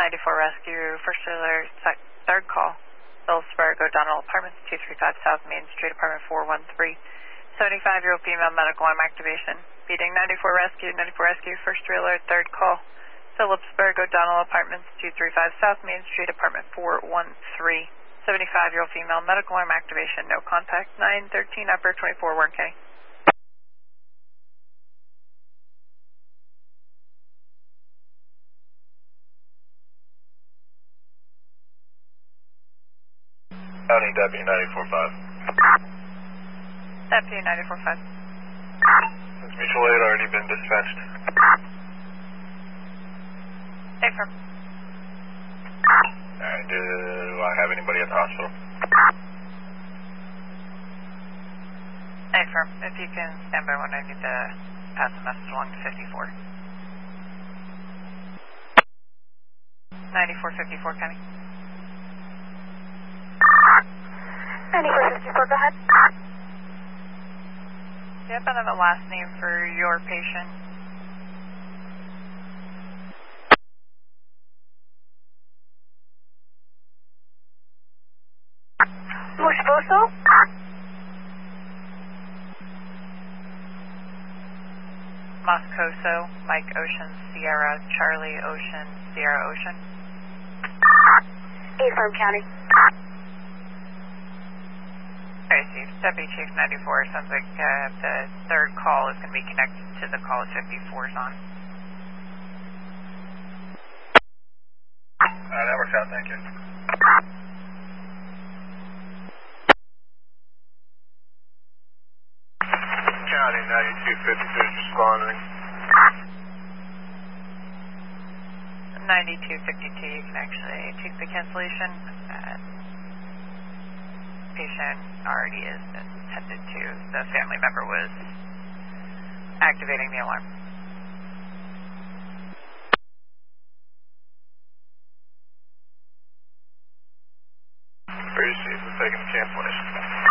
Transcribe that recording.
94 Rescue, first trailer, third call. Phillipsburg, O'Donnell Apartments, 235 South Main Street, apartment 413. 75-year-old female, medical arm activation. Beating 94 Rescue, first trailer, third call. Phillipsburg, O'Donnell Apartments, 235 South Main Street, apartment 413. 75-year-old female, medical arm activation, no contact. 913 Upper, 24 Warren County. County Deputy 94-5. Deputy 94-5. Has mutual aid already been dispatched? Affirm. Alright, do I have anybody at the hospital? Affirm. If you can stand by when I need to pass the message along to 54. 9454 County. 9454, go ahead. Do you happen to have a last name for your patient? Moscoso? Moscoso, Mike Ocean, Sierra, Charlie Ocean, Sierra Ocean. Affirm County. Okay, Steve. Deputy Chief 94, sounds like the third call is going to be connected to the call 54's on. That works out, thank you. County 9253 responding. 9252, you can actually take the cancellation. Patient already is attended to. The family member was activating the alarm. Very safe, we're taking the cancellation.